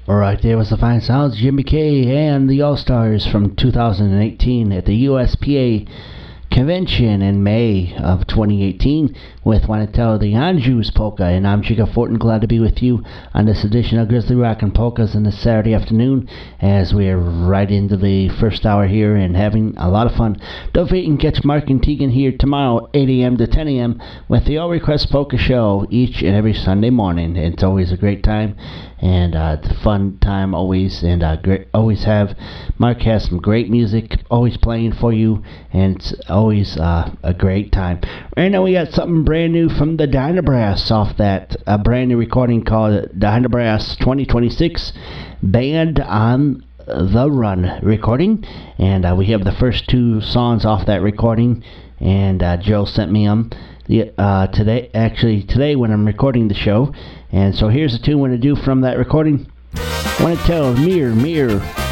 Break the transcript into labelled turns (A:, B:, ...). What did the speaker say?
A: Alright, there was the fine sounds, Jimmy K and the All-Stars from 2018 at the USPA convention in May of 2018 with Wanna Tell the Anjus Polka, and I'm Chico Fortin, glad to be with you on this edition of Grizzly Rock and Polkas on this Saturday afternoon as we're right into the first hour here and having a lot of fun. Don't forget you can catch Mark and Tegan here tomorrow 8 a.m. to 10 a.m. with the All Request Polka Show each and every Sunday morning. It's always a great time and fun time always, and always have Mark has some great music always playing for you, and it's always a great time. Right now we got something brand new from the Dynabrass off that brand new recording called Dynabrass 2026 Band on the Run recording, and we have the first two songs off that recording, and Joe sent me them today when I'm recording the show. And so here's the tune we're going to do from that recording. Wanna Tell Mirror, Mirror.